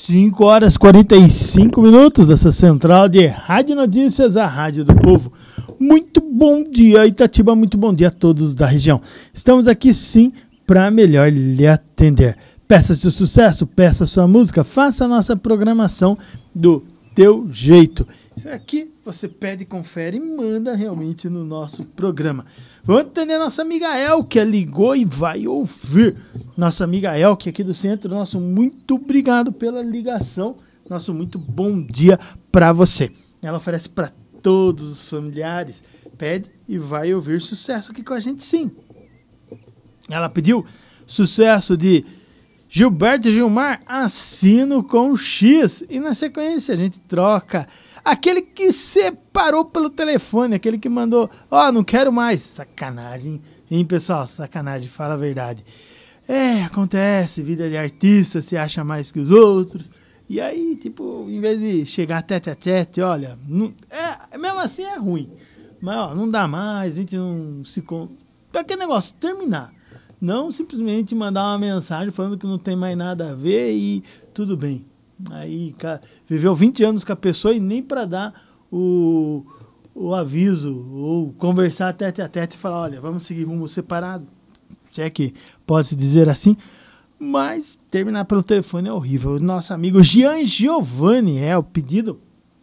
5 horas e 45 minutos dessa central de Rádio Notícias, a Rádio do Povo. Muito bom dia, Itatiba, muito bom dia a todos da região. Estamos aqui sim para melhor lhe atender. Peça seu sucesso, peça sua música, faça a nossa programação do teu jeito. Isso aqui você pede, confere e manda realmente no nosso programa. Vamos atender nossa amiga Elke, ligou e vai ouvir. Nossa amiga Elke aqui do centro, nosso muito obrigado pela ligação. Nosso muito bom dia para você. Ela oferece para todos os familiares. Pede e vai ouvir sucesso aqui com a gente sim. Ela pediu sucesso de Gilberto e Gilmar, Assino com X. E na sequência a gente troca aquele que separou pelo telefone, aquele que mandou, não quero mais. Sacanagem, hein, pessoal? Sacanagem, fala a verdade. Acontece, vida de artista, se acha mais que os outros. E aí, tipo, em vez de chegar tete a tete, olha, não, mesmo assim é ruim. Mas, não dá mais, a gente não se... Aquele negócio, terminar. Não simplesmente mandar uma mensagem falando que não tem mais nada a ver e tudo bem. Aí, cara, viveu 20 anos com a pessoa e nem para dar o aviso ou conversar tete a tete e falar, olha, vamos seguir rumo separado. Se é que pode-se dizer assim. Mas terminar pelo telefone é horrível. Nosso amigo Gian Giovanni é o pedido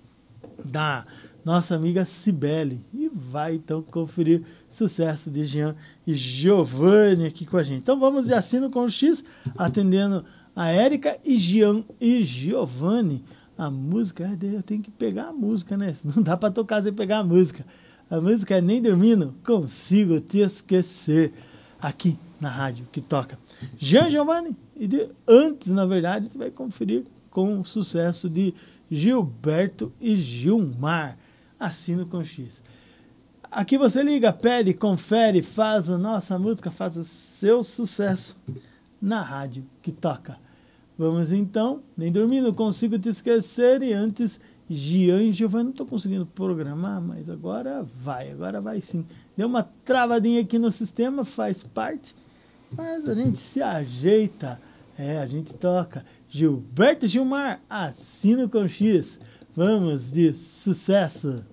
da nossa amiga Cibele. E vai então conferir sucesso de Gian e Giovanni aqui com a gente. Então vamos de Assino com X, atendendo a Érica e Gian e Giovanni. A música, eu tenho que pegar a música, né? Não dá pra tocar sem pegar a música. A música é Nem Dormindo, Consigo Te Esquecer. Aqui na rádio que toca Gian Giovanni. E antes, na verdade, você vai conferir com o sucesso de Gilberto e Gilmar. Assino com X. Aqui você liga, pede, confere, faz a nossa música, faz o seu sucesso na rádio que toca. Vamos então, Nem Dormindo, Consigo Te Esquecer. E antes, Gian e Giovanni. Não estou conseguindo programar, mas agora vai sim. Deu uma travadinha aqui no sistema, faz parte, mas a gente se ajeita. A gente toca Gilberto e Gilmar, Assino com X. Vamos de sucesso.